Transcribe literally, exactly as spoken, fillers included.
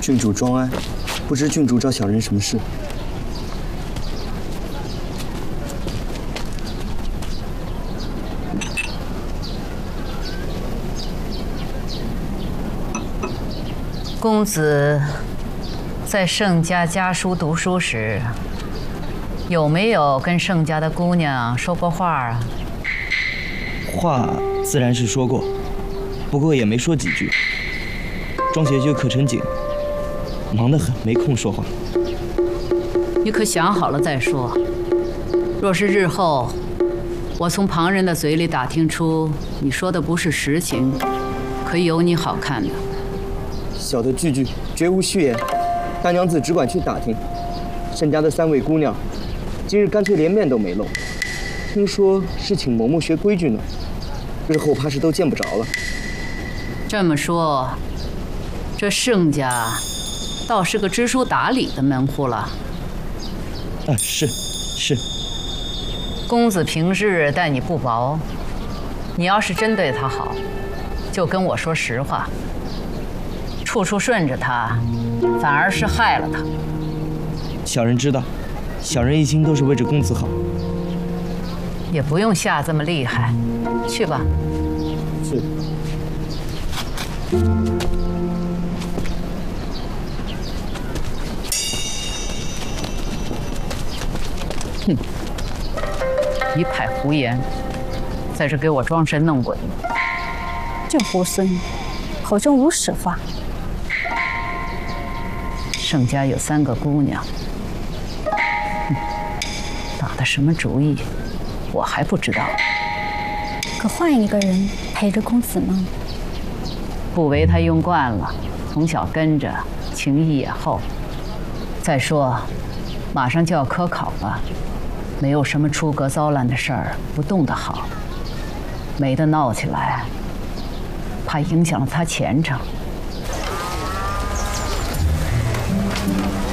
郡主庄安，不知郡主找小人什么事？ 公子在盛家家书读书时，有没有跟盛家的姑娘说过话啊？ 话自然是说过，不过也没说几句。庄姐就可成紧，忙得很，没空说话。 你可想好了再说。若是日后我从旁人的嘴里打听出你说的不是实情，可有你好看的。 小的句句绝无虚言，大娘子只管去打听。盛家的三位姑娘，今日干脆连面都没露。听说是请嬷嬷学规矩呢，日后怕是都见不着了。 这么说，这盛家倒是个知书达理的门户了。 啊，是是。 公子平日待你不薄，你要是真对他好，就跟我说实话。处处顺着他，反而是害了他。 小人知道，小人一心都是为着公子好。 也不用下这么厉害，去吧。 是。 哼，一派胡言，在这给我装神弄鬼。 这猢狲口中无实话。 盛家有三个姑娘，哼，打的什么主意，我还不知道。 可换一个人陪着公子呢？ 不为他用惯了，从小跟着，情谊也厚。再说，马上就要科考了，没有什么出格糟烂的事儿，不动得好。没得闹起来，怕影响了他前程。